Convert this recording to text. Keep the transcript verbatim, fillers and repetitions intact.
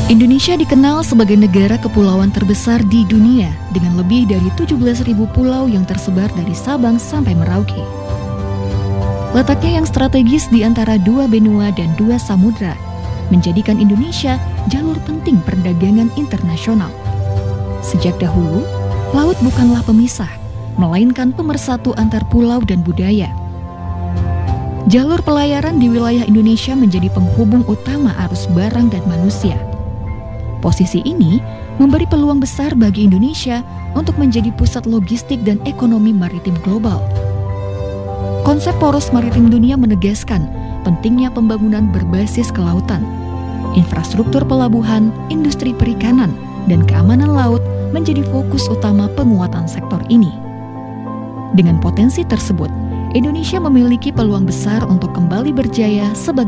Indonesia dikenal sebagai negara kepulauan terbesar di dunia dengan lebih dari tujuh belas ribu pulau yang tersebar dari Sabang sampai Merauke. Letaknya yang strategis di antara dua benua dan dua samudra menjadikan Indonesia jalur penting perdagangan internasional. Sejak dahulu, laut bukanlah pemisah, melainkan pemersatu antar pulau dan budaya. Jalur pelayaran di wilayah Indonesia menjadi penghubung utama arus barang dan manusia. Posisi ini memberi peluang besar bagi Indonesia untuk menjadi pusat logistik dan ekonomi maritim global. Konsep poros maritim dunia menegaskan pentingnya pembangunan berbasis kelautan. Infrastruktur pelabuhan, industri perikanan, dan keamanan laut menjadi fokus utama penguatan sektor ini. Dengan potensi tersebut, Indonesia memiliki peluang besar untuk kembali berjaya sebagai